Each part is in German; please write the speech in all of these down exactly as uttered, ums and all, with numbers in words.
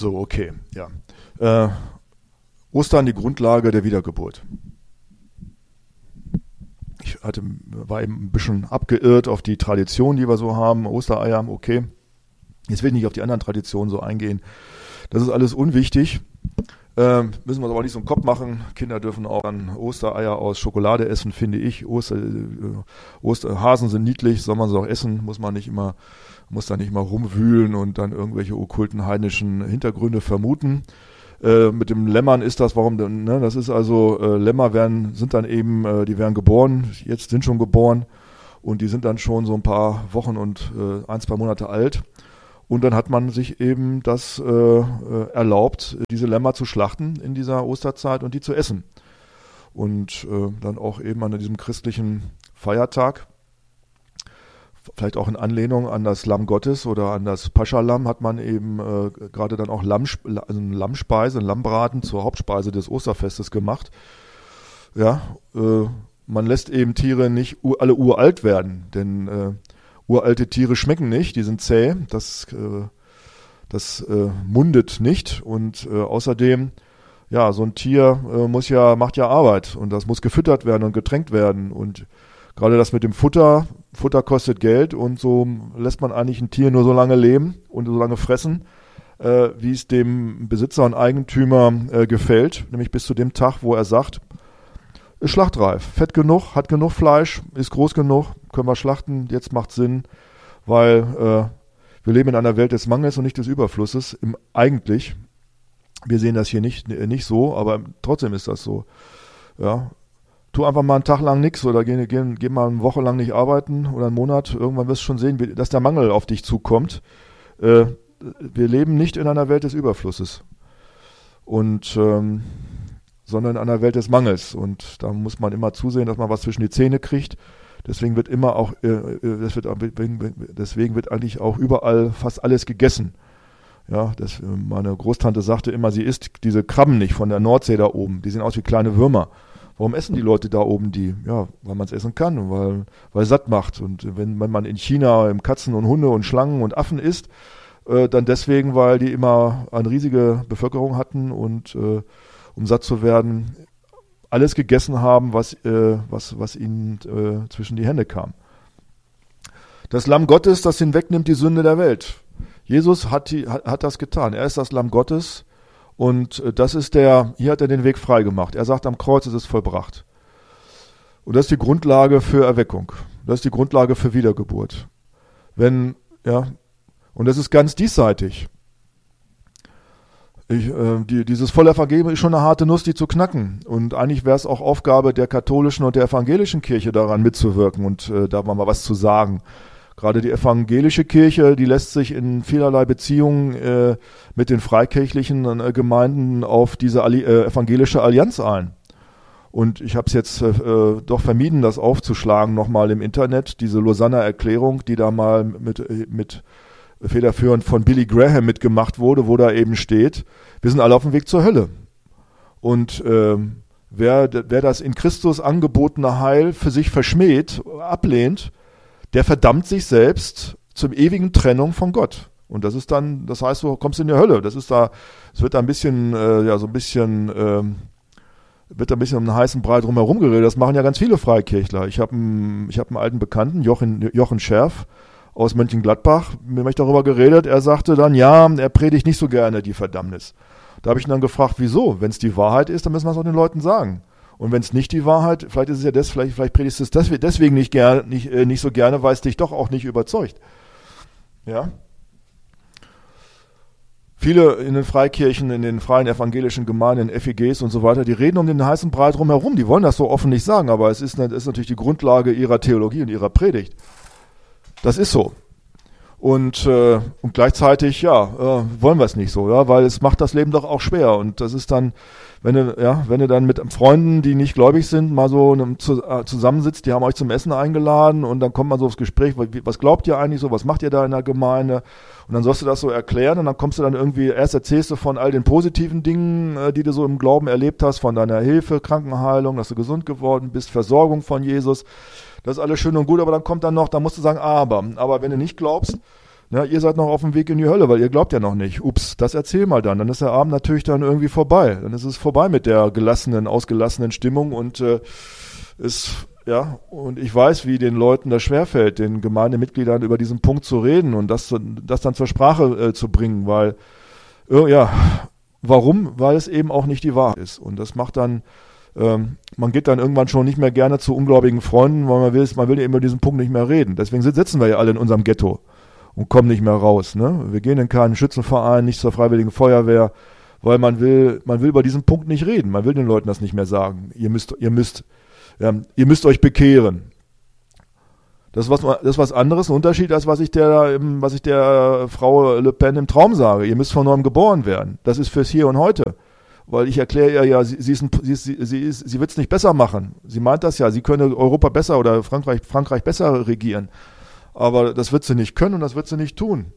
So, okay, ja. Äh, Ostern die Grundlage der Wiedergeburt. Ich hatte, war eben ein bisschen abgeirrt auf die Tradition, die wir so haben. Ostereier, okay. Jetzt will ich nicht auf die anderen Traditionen so eingehen. Das ist alles unwichtig. Ähm, müssen wir uns aber nicht so einen Kopf machen. Kinder dürfen auch an Ostereier aus Schokolade essen, finde ich. Oster, äh, Osterhasen sind niedlich, soll man sie auch essen. Muss man nicht immer, muss da nicht immer rumwühlen und dann irgendwelche okkulten heidnischen Hintergründe vermuten. Äh, mit dem Lämmern ist das, warum denn, ne? Das ist also, äh, Lämmer werden, sind dann eben, äh, die werden geboren, jetzt sind schon geboren und die sind dann schon so ein paar Wochen und äh, ein, zwei Monate alt. Und dann hat man sich eben das äh, erlaubt, diese Lämmer zu schlachten in dieser Osterzeit und die zu essen. Und äh, dann auch eben an diesem christlichen Feiertag, vielleicht auch in Anlehnung an das Lamm Gottes oder an das Pascha-Lamm, hat man eben äh, gerade dann auch Lamm, also eine Lammspeise, einen Lammbraten zur Hauptspeise des Osterfestes gemacht. Ja, äh, man lässt eben Tiere nicht alle uralt werden, denn äh, uralte Tiere schmecken nicht, die sind zäh, das, äh, das äh, mundet nicht und äh, außerdem, ja, so ein Tier äh, muss ja, macht ja Arbeit und das muss gefüttert werden und getränkt werden und gerade das mit dem Futter, Futter kostet Geld und so lässt man eigentlich ein Tier nur so lange leben und so lange fressen, äh, wie es dem Besitzer und Eigentümer äh, gefällt, nämlich bis zu dem Tag, wo er sagt, ist schlachtreif, fett genug, hat genug Fleisch, ist groß genug, können wir schlachten, jetzt macht Sinn, weil äh, wir leben in einer Welt des Mangels und nicht des Überflusses, im, eigentlich. Wir sehen das hier nicht, nicht so, aber trotzdem ist das so. Ja, tu einfach mal einen Tag lang nichts oder geh, geh, geh mal eine Woche lang nicht arbeiten oder einen Monat, irgendwann wirst du schon sehen, wie, dass der Mangel auf dich zukommt. Äh, wir leben nicht in einer Welt des Überflusses. Und ähm, sondern in einer Welt des Mangels. Und da muss man immer zusehen, dass man was zwischen die Zähne kriegt. Deswegen wird immer auch, äh, das wird, deswegen wird eigentlich auch überall fast alles gegessen. Ja, das, meine Großtante sagte immer, sie isst diese Krabben nicht von der Nordsee da oben. Die sehen aus wie kleine Würmer. Warum essen die Leute da oben die? Ja, weil man es essen kann, weil weil es satt macht. Und wenn, wenn man in China im Katzen und Hunde und Schlangen und Affen isst, äh, dann deswegen, weil die immer eine riesige Bevölkerung hatten und äh, um satt zu werden, alles gegessen haben, was, äh, was, was ihnen äh, zwischen die Hände kam. Das Lamm Gottes, das hinwegnimmt die Sünde der Welt. Jesus hat, die, hat, hat das getan. Er ist das Lamm Gottes und äh, das ist der, hier hat er den Weg frei gemacht. Er sagt, am Kreuz ist es vollbracht. Und das ist die Grundlage für Erweckung. Das ist die Grundlage für Wiedergeburt. Wenn, ja, und das ist ganz diesseitig. Ich, äh, die, dieses Vollevangelium ist schon eine harte Nuss, die zu knacken. Und eigentlich wäre es auch Aufgabe der katholischen und der evangelischen Kirche daran mitzuwirken und äh, da mal was zu sagen. Gerade die evangelische Kirche, die lässt sich in vielerlei Beziehungen äh, mit den freikirchlichen äh, Gemeinden auf diese Alli- äh, evangelische Allianz ein. Und ich habe es jetzt äh, doch vermieden, das aufzuschlagen nochmal im Internet, diese Lausanner Erklärung, die da mal mit, mit federführend von Billy Graham mitgemacht wurde, wo da eben steht, wir sind alle auf dem Weg zur Hölle. Und ähm, wer, wer das in Christus angebotene Heil für sich verschmäht, ablehnt, der verdammt sich selbst zum ewigen Trennung von Gott. Und das ist dann, das heißt, du kommst in die Hölle. Das ist da, es wird da ein bisschen, äh, ja, so ein bisschen, ähm, wird da ein bisschen um einen heißen Brei drumherum geredet. Das machen ja ganz viele Freikirchler. Ich habe einen, ich habe einen alten Bekannten, Jochen, Jochen Scherf, aus Mönchengladbach, mit dem habe ich darüber geredet, er sagte dann, ja, er predigt nicht so gerne die Verdammnis. Da habe ich ihn dann gefragt, wieso? Wenn es die Wahrheit ist, dann müssen wir es auch den Leuten sagen. Und wenn es nicht die Wahrheit, vielleicht ist es ja das, vielleicht, vielleicht predigst du es deswegen nicht, gern, nicht, äh, nicht so gerne, weil es dich doch auch nicht überzeugt. Ja? Viele in den Freikirchen, in den freien evangelischen Gemeinden, F E Gs und so weiter, die reden um den heißen Brei drumherum, die wollen das so offen nicht sagen, aber es ist, das ist natürlich die Grundlage ihrer Theologie und ihrer Predigt. Das ist so. Und, äh, und gleichzeitig, ja, äh, wollen wir es nicht so, ja, weil es macht das Leben doch auch schwer. Und das ist dann, wenn du, ja, wenn du dann mit Freunden, die nicht gläubig sind, mal so einem, zu, äh, zusammensitzt, die haben euch zum Essen eingeladen und dann kommt man so aufs Gespräch, was, was glaubt ihr eigentlich so, was macht ihr da in der Gemeinde? Und dann sollst du das so erklären und dann kommst du dann irgendwie, erst erzählst du von all den positiven Dingen, äh, die du so im Glauben erlebt hast, von deiner Hilfe, Krankenheilung, dass du gesund geworden bist, Versorgung von Jesus. Das ist alles schön und gut, aber dann kommt dann noch, da musst du sagen, aber, aber wenn du nicht glaubst, Ja, ihr seid noch auf dem Weg in die Hölle, weil ihr glaubt ja noch nicht. Ups, das erzähl mal dann. Dann ist der Abend natürlich dann irgendwie vorbei. Dann ist es vorbei mit der gelassenen, ausgelassenen Stimmung und äh, ist, ja, und ich weiß, wie den Leuten das schwerfällt, den Gemeindemitgliedern über diesen Punkt zu reden und das, das dann zur Sprache äh, zu bringen, weil, äh, ja, warum? Weil es eben auch nicht die Wahrheit ist. Und das macht dann, ähm, man geht dann irgendwann schon nicht mehr gerne zu ungläubigen Freunden, weil man will, man will ja immer über diesen Punkt nicht mehr reden. Deswegen sitzen wir ja alle in unserem Ghetto und kommen nicht mehr raus. Ne? Wir gehen in keinen Schützenverein, nicht zur Freiwilligen Feuerwehr, weil man will, man will über diesen Punkt nicht reden. Man will den Leuten das nicht mehr sagen. Ihr müsst, ihr müsst, ja, ihr müsst euch bekehren. Das ist was, das ist was anderes, ein Unterschied, als was ich der, was ich der Frau Le Pen im Traum sage. Ihr müsst von neuem geboren werden. Das ist fürs Hier und Heute. Weil ich erkläre ihr ja, sie, sie, ist ein, sie, ist, sie, ist, sie wird es nicht besser machen. Sie meint das ja, sie könne Europa besser oder Frankreich, Frankreich besser regieren. Aber das wird sie nicht können und das wird sie nicht tun.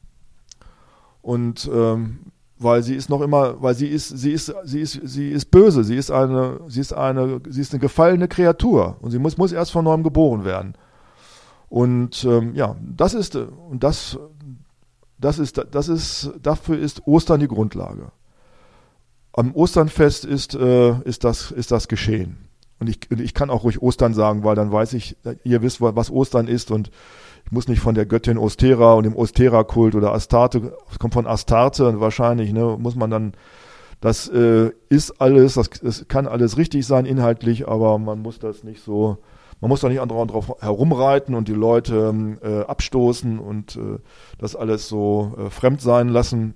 Und ähm, weil sie ist noch immer, weil sie ist, sie ist, sie ist, sie ist böse. Sie ist eine, sie ist eine, sie ist eine gefallene Kreatur und sie muss, muss erst von neuem geboren werden. Und ähm, ja, das ist und das, das ist, das ist, dafür ist Ostern die Grundlage. Am Osternfest ist, äh, ist das, ist das geschehen. Und ich, ich kann auch ruhig Ostern sagen, weil dann weiß ich, ihr wisst, was Ostern ist und ich muss nicht von der Göttin Ostera und dem Ostera-Kult oder Astarte, es kommt von Astarte wahrscheinlich, ne, muss man dann, das äh, ist alles, das, das kann alles richtig sein inhaltlich, aber man muss das nicht so, man muss da nicht andauernd drauf herumreiten und die Leute äh, abstoßen und äh, das alles so äh, fremd sein lassen.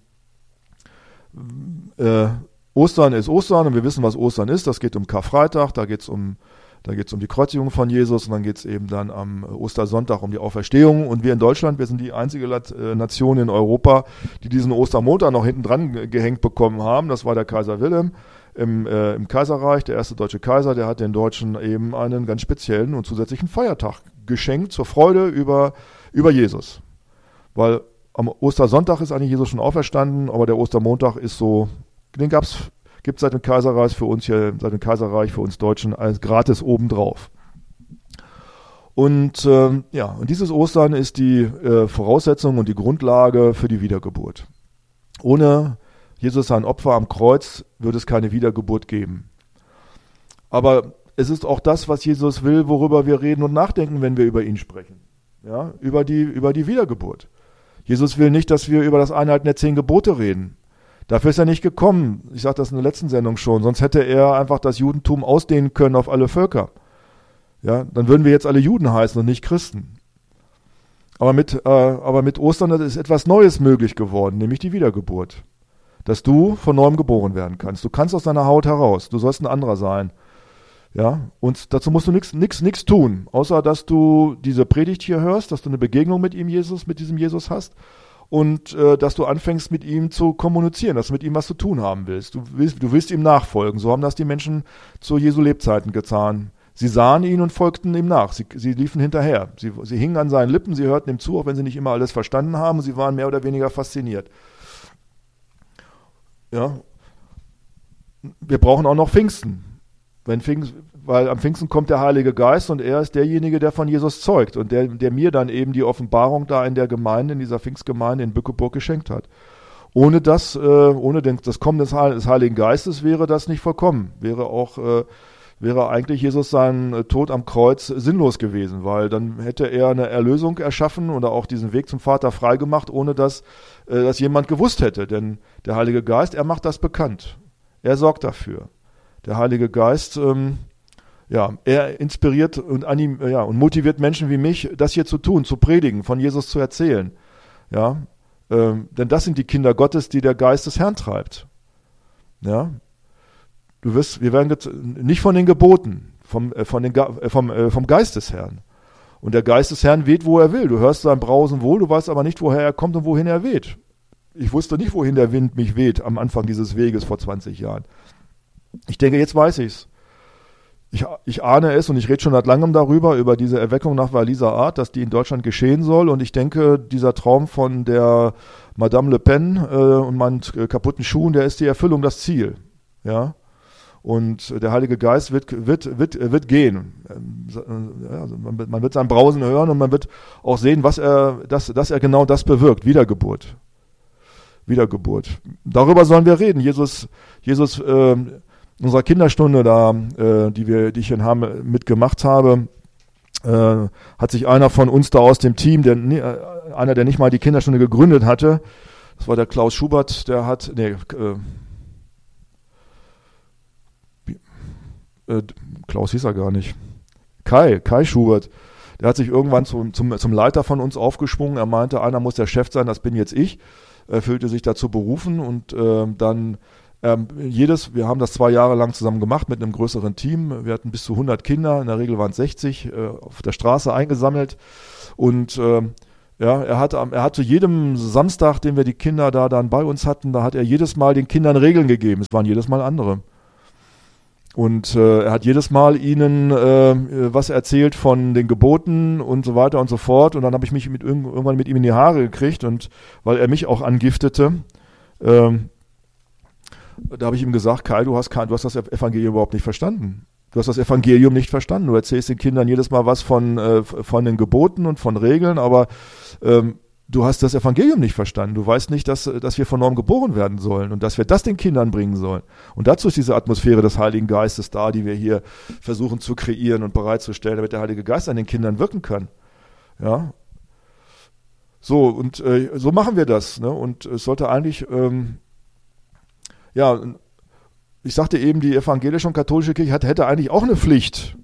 Äh, Ostern ist Ostern und wir wissen, was Ostern ist. Das geht um Karfreitag, da geht es um, da geht's um die Kreuzigung von Jesus und dann geht es eben dann am Ostersonntag um die Auferstehung. Und wir in Deutschland, wir sind die einzige Nation in Europa, die diesen Ostermontag noch hinten dran gehängt bekommen haben. Das war der Kaiser Wilhelm im, äh, im Kaiserreich, der erste deutsche Kaiser, der hat den Deutschen eben einen ganz speziellen und zusätzlichen Feiertag geschenkt zur Freude über, über Jesus. Weil am Ostersonntag ist eigentlich Jesus schon auferstanden, aber der Ostermontag ist so, den gab's, gibt es seit dem Kaiserreich für uns hier, seit dem Kaiserreich für uns Deutschen als gratis obendrauf. Und ähm, ja, und dieses Ostern ist die äh, Voraussetzung und die Grundlage für die Wiedergeburt. Ohne Jesus sein Opfer am Kreuz würde es keine Wiedergeburt geben. Aber es ist auch das, was Jesus will, worüber wir reden und nachdenken, wenn wir über ihn sprechen. Ja, über die, über die Wiedergeburt. Jesus will nicht, dass wir über das Einhalten der zehn Gebote reden. Dafür ist er nicht gekommen. Ich sagte das in der letzten Sendung schon. Sonst hätte er einfach das Judentum ausdehnen können auf alle Völker. Ja, dann würden wir jetzt alle Juden heißen und nicht Christen. Aber mit, äh, aber mit Ostern ist etwas Neues möglich geworden, nämlich die Wiedergeburt. Dass du von neuem geboren werden kannst. Du kannst aus deiner Haut heraus. Du sollst ein anderer sein. Ja, und dazu musst du nichts nix, nix tun, außer dass du diese Predigt hier hörst, dass du eine Begegnung mit ihm, Jesus, mit diesem Jesus hast. Und äh, dass du anfängst, mit ihm zu kommunizieren, dass du mit ihm was zu tun haben willst. Du willst, du willst ihm nachfolgen. So haben das die Menschen zu Jesu Lebzeiten getan. Sie sahen ihn und folgten ihm nach. Sie, sie liefen hinterher. Sie, sie hingen an seinen Lippen, sie hörten ihm zu, auch wenn sie nicht immer alles verstanden haben. Sie waren mehr oder weniger fasziniert. Ja. Wir brauchen auch noch Pfingsten. Wenn Pfingsten, weil am Pfingsten kommt der Heilige Geist und er ist derjenige, der von Jesus zeugt und der, der mir dann eben die Offenbarung da in der Gemeinde, in dieser Pfingstgemeinde in Bückeburg geschenkt hat. Ohne das, äh, ohne den, das Kommen des, des Heiligen Geistes wäre das nicht vollkommen. Wäre auch, äh, wäre eigentlich Jesus sein äh, Tod am Kreuz sinnlos gewesen, weil dann hätte er eine Erlösung erschaffen oder auch diesen Weg zum Vater freigemacht, ohne dass, äh, dass jemand gewusst hätte. Denn der Heilige Geist, er macht das bekannt. Er sorgt dafür. Der Heilige Geist, ähm, ja, er inspiriert und, anim, ja, und motiviert Menschen wie mich, das hier zu tun, zu predigen, von Jesus zu erzählen. Ja, ähm, denn das sind die Kinder Gottes, die der Geist des Herrn treibt. Ja, du wirst, wir werden jetzt nicht von den Geboten, vom, äh, von den, äh, vom, äh, vom Geist des Herrn. Und der Geist des Herrn weht, wo er will. Du hörst sein Brausen wohl, du weißt aber nicht, woher er kommt und wohin er weht. Ich wusste nicht, wohin der Wind mich weht am Anfang dieses Weges vor zwanzig Jahren. Ich denke, jetzt weiß ich's. Ich, ich ahne es und ich rede schon seit langem darüber, über diese Erweckung nach Walliser Art, dass die in Deutschland geschehen soll. Und ich denke, dieser Traum von der Madame Le Pen äh, und meinen äh, kaputten Schuhen, der ist die Erfüllung, das Ziel. Ja. Und der Heilige Geist wird, wird, wird, wird gehen. Ja, also man, man wird sein Brausen hören und man wird auch sehen, was er, dass, dass er genau das bewirkt. Wiedergeburt. Wiedergeburt. Darüber sollen wir reden. Jesus, Jesus, äh, in unserer Kinderstunde da, äh, die wir, die ich in Hamm mitgemacht habe, äh, hat sich einer von uns da aus dem Team, der, äh, einer, der nicht mal die Kinderstunde gegründet hatte, das war der Klaus Schubert, der hat, nee, äh, Äh, Klaus hieß er gar nicht. Kai, Kai Schubert. Der hat sich irgendwann zum, zum, zum Leiter von uns aufgeschwungen. Er meinte, einer muss der Chef sein, das bin jetzt ich. Er fühlte sich dazu berufen und äh, dann ähm, jedes, wir haben das zwei Jahre lang zusammen gemacht mit einem größeren Team. Wir hatten bis zu hundert Kinder, in der Regel waren es sechzig, äh, auf der Straße eingesammelt. Und äh, ja, er hat, er hat zu jedem Samstag, den wir die Kinder da dann bei uns hatten, da hat er jedes Mal den Kindern Regeln gegeben. Es waren jedes Mal andere. Und äh, er hat jedes Mal ihnen äh, was erzählt von den Geboten und so weiter und so fort. Und dann habe ich mich mit, irgendwann mit ihm in die Haare gekriegt. Und weil er mich auch angiftete, ähm, da habe ich ihm gesagt, Kai, du hast, kein, du hast das Evangelium überhaupt nicht verstanden. Du hast das Evangelium nicht verstanden. Du erzählst den Kindern jedes Mal was von, äh, von den Geboten und von Regeln, aber ähm, du hast das Evangelium nicht verstanden. Du weißt nicht, dass, dass wir von neuem geboren werden sollen und dass wir das den Kindern bringen sollen. Und dazu ist diese Atmosphäre des Heiligen Geistes da, die wir hier versuchen zu kreieren und bereitzustellen, damit der Heilige Geist an den Kindern wirken kann. Ja. So, und äh, so machen wir das. Ne? Und es sollte eigentlich, ähm, ja, ich sagte eben, die evangelische und katholische Kirche hat, hätte eigentlich auch eine Pflicht,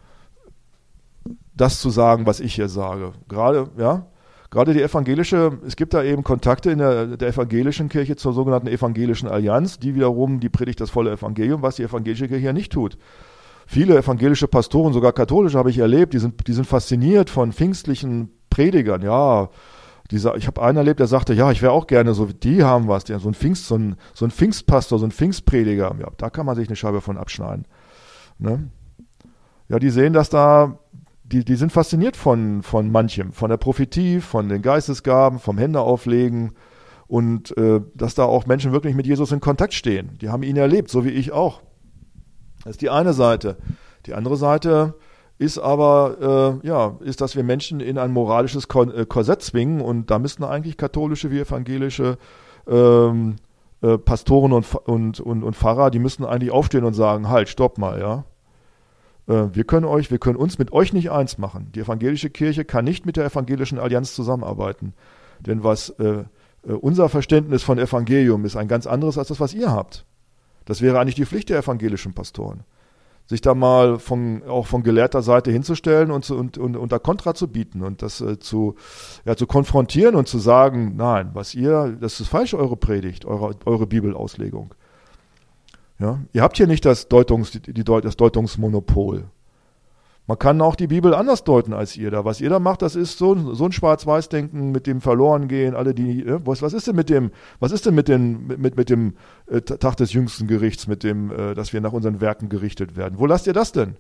das zu sagen, was ich hier sage. Gerade, ja, Gerade die evangelische, es gibt da eben Kontakte in der, der evangelischen Kirche zur sogenannten evangelischen Allianz, die wiederum, die predigt das volle Evangelium, was die evangelische Kirche ja nicht tut. Viele evangelische Pastoren, sogar katholische, habe ich erlebt, die sind, die sind fasziniert von pfingstlichen Predigern. Ja, dieser, ich habe einen erlebt, der sagte, ja, ich wäre auch gerne so, die haben was, die, so ein Pfingst, so ein, so ein Pfingstpastor, so ein Pfingstprediger. Ja, da kann man sich eine Scheibe von abschneiden. Ne? Ja, die sehen, dass da Die, die sind fasziniert von, von manchem, von der Prophetie, von den Geistesgaben, vom Händeauflegen und äh, dass da auch Menschen wirklich mit Jesus in Kontakt stehen. Die haben ihn erlebt, so wie ich auch. Das ist die eine Seite. Die andere Seite ist aber, äh, ja, ist, dass wir Menschen in ein moralisches Korsett zwingen und da müssten eigentlich katholische wie evangelische ähm, äh, Pastoren und, und, und, und Pfarrer, die müssten eigentlich aufstehen und sagen, halt, stopp mal, ja. Wir können euch, wir können uns mit euch nicht eins machen. Die evangelische Kirche kann nicht mit der evangelischen Allianz zusammenarbeiten. Denn was äh, unser Verständnis von Evangelium ist ein ganz anderes als das, was ihr habt. Das wäre eigentlich die Pflicht der evangelischen Pastoren. Sich da mal von, auch von gelehrter Seite hinzustellen und, zu, und, und, und da Kontra zu bieten und das äh, zu, ja, zu konfrontieren und zu sagen, nein, was ihr, das ist falsch, eure Predigt, eure, eure Bibelauslegung. Ja, ihr habt hier nicht das, Deutungs, die, die, das Deutungsmonopol. Man kann auch die Bibel anders deuten als ihr da. Was ihr da macht, das ist so, so ein Schwarz-Weiß-Denken mit dem Verlorengehen, alle die, was, was ist denn mit dem, was ist denn mit, den, mit, mit dem äh, Tag des jüngsten Gerichts, mit dem, äh, dass wir nach unseren Werken gerichtet werden? Wo lasst ihr das denn?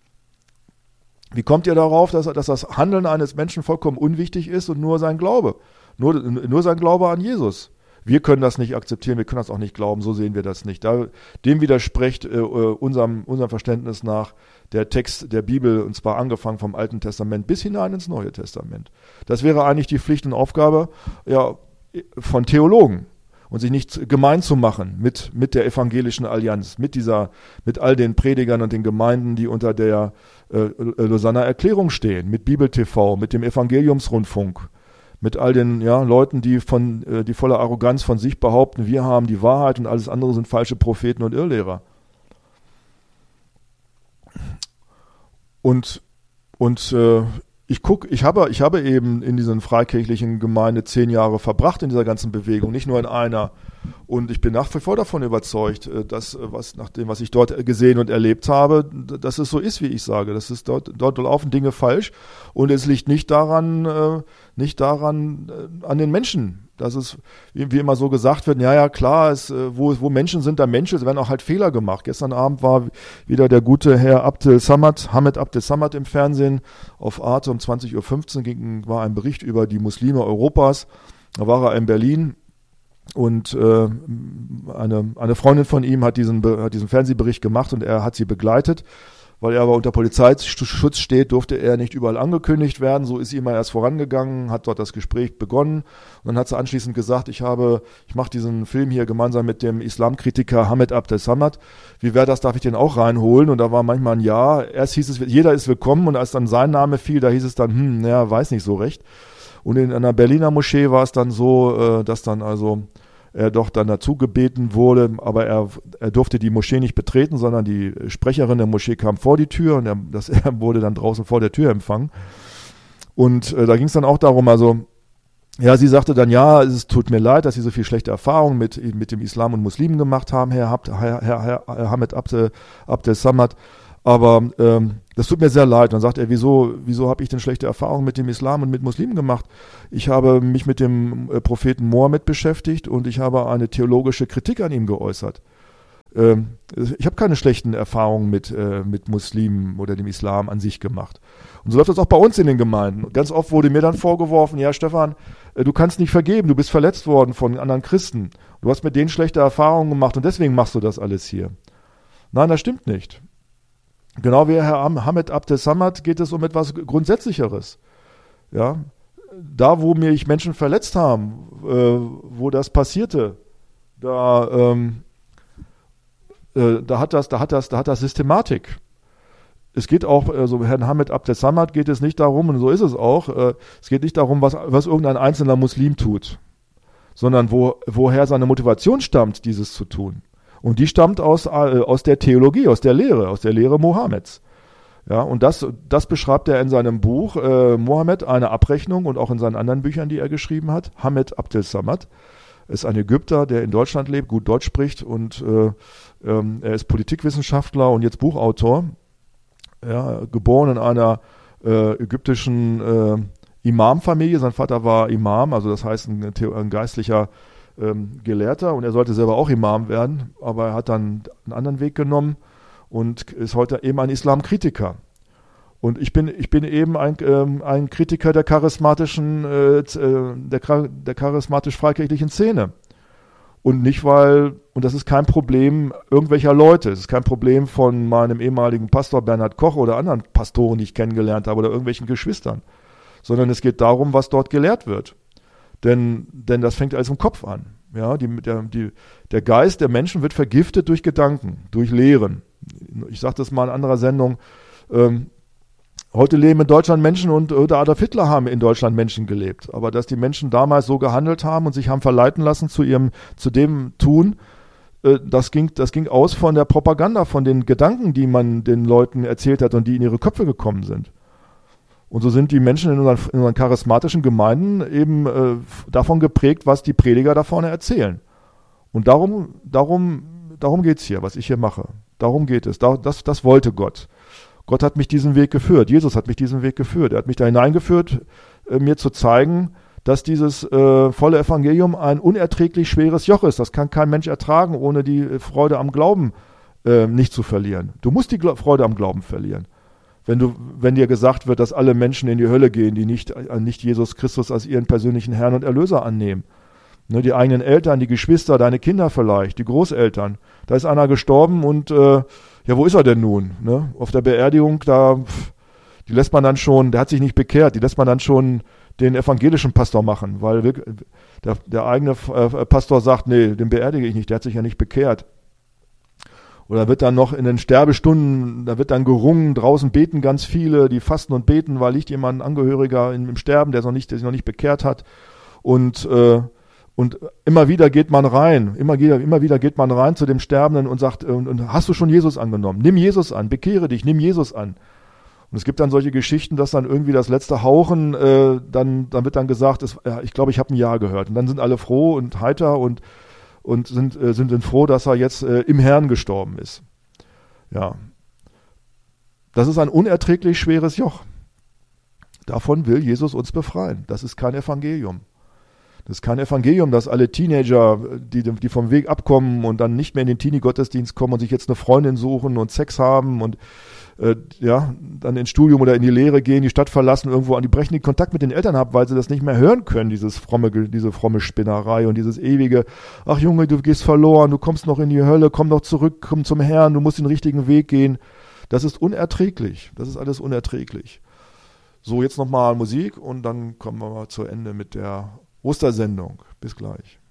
Wie kommt ihr darauf, dass, dass das Handeln eines Menschen vollkommen unwichtig ist und nur sein Glaube, nur, nur sein Glaube an Jesus? Wir können das nicht akzeptieren, wir können das auch nicht glauben, so sehen wir das nicht. Da, dem widerspricht äh, unserem, unserem Verständnis nach der Text der Bibel, und zwar angefangen vom Alten Testament bis hinein ins Neue Testament. Das wäre eigentlich die Pflicht und Aufgabe ja, von Theologen und sich nicht gemein zu machen mit, mit der evangelischen Allianz, mit dieser, mit all den Predigern und den Gemeinden, die unter der äh, Lausanner Erklärung stehen, mit Bibel T V, mit dem Evangeliumsrundfunk. Mit all den ja, Leuten, die von äh, die voller Arroganz von sich behaupten, wir haben die Wahrheit und alles andere sind falsche Propheten und Irrlehrer. Und, und äh, ich guck, ich habe, ich habe eben in diesen freikirchlichen Gemeinde zehn Jahre verbracht in dieser ganzen Bewegung, nicht nur in einer. Und ich bin nach wie vor davon überzeugt, dass, was, nach dem, was ich dort gesehen und erlebt habe, dass es so ist, wie ich sage. Das ist dort, dort laufen Dinge falsch und es liegt nicht daran, äh, nicht daran, äh, an den Menschen. Das ist, wie, wie immer so gesagt wird, ja, ja, klar, es, wo, wo Menschen sind, da Menschen, es werden auch halt Fehler gemacht. Gestern Abend war wieder der gute Herr Abdel Samad, Hamid Abdel Samad im Fernsehen auf Arte um zwanzig Uhr fünfzehn ging, war ein Bericht über die Muslime Europas. Da war er in Berlin Und äh, eine, eine Freundin von ihm hat diesen, hat diesen Fernsehbericht gemacht und er hat sie begleitet. Weil er aber unter Polizeischutz steht, durfte er nicht überall angekündigt werden. So ist sie immer erst vorangegangen, hat dort das Gespräch begonnen. Und dann hat sie anschließend gesagt, ich habe, ich mache diesen Film hier gemeinsam mit dem Islamkritiker Hamed Abdel Samad. Wie wäre das, darf ich den auch reinholen? Und da war manchmal ein Ja. Erst hieß es, jeder ist willkommen. Und als dann sein Name fiel, da hieß es dann, hm, naja, weiß nicht so recht. Und in einer Berliner Moschee war es dann so, dass dann also er doch dann dazu gebeten wurde, aber er, er durfte die Moschee nicht betreten, sondern die Sprecherin der Moschee kam vor die Tür und er, das, er wurde dann draußen vor der Tür empfangen. Und äh, da ging es dann auch darum, also, ja, sie sagte dann, ja, es tut mir leid, dass Sie so viel schlechte Erfahrungen mit, mit dem Islam und Muslimen gemacht haben, Herr, Herr, Herr, Herr Hamed Abdel, Abdel Samad, aber ähm, das tut mir sehr leid. Dann sagt er, wieso, wieso habe ich denn schlechte Erfahrungen mit dem Islam und mit Muslimen gemacht? Ich habe mich mit dem äh, Propheten Mohammed beschäftigt und ich habe eine theologische Kritik an ihm geäußert. Ähm, ich habe keine schlechten Erfahrungen mit, äh, mit Muslimen oder dem Islam an sich gemacht. Und so läuft das auch bei uns in den Gemeinden. Ganz oft wurde mir dann vorgeworfen, ja Stefan, äh, du kannst nicht vergeben, du bist verletzt worden von anderen Christen. Du hast mit denen schlechte Erfahrungen gemacht und deswegen machst du das alles hier. Nein, das stimmt nicht. Genau wie Herr Hamed Abdel Samad geht es um etwas Grundsätzlicheres. Ja, da, wo mich Menschen verletzt haben, äh, wo das passierte, da, ähm, äh, da hat das, da hat das, da hat das Systematik. Es geht auch, also Herrn Hamed Abdel Samad geht es nicht darum, und so ist es auch, äh, es geht nicht darum, was, was irgendein einzelner Muslim tut, sondern wo, woher seine Motivation stammt, dieses zu tun. Und die stammt aus, äh, aus der Theologie, aus der Lehre, aus der Lehre Mohammeds. Ja, und das, das beschreibt er in seinem Buch äh, Mohammed, eine Abrechnung, und auch in seinen anderen Büchern, die er geschrieben hat. Hamed Abdel Samad ist ein Ägypter, der in Deutschland lebt, gut Deutsch spricht, und äh, ähm, er ist Politikwissenschaftler und jetzt Buchautor. Ja, geboren in einer äh, ägyptischen äh, Imamfamilie. Sein Vater war Imam, also das heißt ein, ein geistlicher ähm, Gelehrter, und er sollte selber auch Imam werden, aber er hat dann einen anderen Weg genommen und ist heute eben ein Islamkritiker. Und ich bin, ich bin eben ein, ähm, ein Kritiker der charismatischen, äh, der, der charismatisch-freikirchlichen Szene. Und nicht, weil, und das ist kein Problem irgendwelcher Leute, es ist kein Problem von meinem ehemaligen Pastor Bernhard Koch oder anderen Pastoren, die ich kennengelernt habe, oder irgendwelchen Geschwistern, sondern es geht darum, was dort gelehrt wird. Denn, denn das fängt alles im Kopf an. Ja, die, der, die, der Geist der Menschen wird vergiftet durch Gedanken, durch Lehren. Ich sagte das mal in anderer Sendung, ähm, heute leben in Deutschland Menschen, und oder Adolf Hitler haben in Deutschland Menschen gelebt. Aber dass die Menschen damals so gehandelt haben und sich haben verleiten lassen zu ihrem, zu dem Tun, äh, das ging, das ging aus von der Propaganda, von den Gedanken, die man den Leuten erzählt hat und die in ihre Köpfe gekommen sind. Und so sind die Menschen in unseren, in unseren charismatischen Gemeinden eben äh, davon geprägt, was die Prediger da vorne erzählen. Und darum, darum, darum geht's hier, was ich hier mache. Darum geht es. Da, das, das wollte Gott. Gott hat mich diesen Weg geführt. Jesus hat mich diesen Weg geführt. Er hat mich da hineingeführt, äh, mir zu zeigen, dass dieses äh, volle Evangelium ein unerträglich schweres Joch ist. Das kann kein Mensch ertragen, ohne die Freude am Glauben äh, nicht zu verlieren. Du musst die Gla- Freude am Glauben verlieren. Wenn du, wenn dir gesagt wird, dass alle Menschen in die Hölle gehen, die nicht, äh, nicht Jesus Christus als ihren persönlichen Herrn und Erlöser annehmen. Ne, die eigenen Eltern, die Geschwister, deine Kinder vielleicht, die Großeltern. Da ist einer gestorben und äh, ja, wo ist er denn nun? Ne? Auf der Beerdigung, da, pff, die lässt man dann schon, der hat sich nicht bekehrt, die lässt man dann schon den evangelischen Pastor machen, weil wir, der, der eigene äh, Pastor sagt, nee, den beerdige ich nicht, der hat sich ja nicht bekehrt. Oder wird dann noch in den Sterbestunden, da wird dann gerungen, draußen beten ganz viele, die fasten und beten, weil liegt jemand, ein Angehöriger im Sterben, der, noch nicht, der sich noch nicht bekehrt hat. Und äh, Und immer wieder geht man rein, immer wieder, immer wieder geht man rein zu dem Sterbenden und sagt, und, und hast du schon Jesus angenommen? Nimm Jesus an, bekehre dich, nimm Jesus an. Und es gibt dann solche Geschichten, dass dann irgendwie das letzte Hauchen, äh, dann, dann wird dann gesagt, es, ja, ich glaube, ich habe ein Ja gehört. Und dann sind alle froh und heiter und, und sind, äh, sind dann froh, dass er jetzt äh, im Herrn gestorben ist. Ja. Das ist ein unerträglich schweres Joch. Davon will Jesus uns befreien. Das ist kein Evangelium. Das ist kein Evangelium, dass alle Teenager, die, die vom Weg abkommen und dann nicht mehr in den Teenie-Gottesdienst kommen und sich jetzt eine Freundin suchen und Sex haben und äh, ja, dann ins Studium oder in die Lehre gehen, die Stadt verlassen, irgendwo an die brechen den Kontakt mit den Eltern ab, weil sie das nicht mehr hören können, dieses fromme, diese fromme Spinnerei und dieses ewige, ach Junge, du gehst verloren, du kommst noch in die Hölle, komm doch zurück, komm zum Herrn, du musst den richtigen Weg gehen. Das ist unerträglich. Das ist alles unerträglich. So, jetzt nochmal Musik und dann kommen wir mal zu Ende mit der Ostersendung. Bis gleich.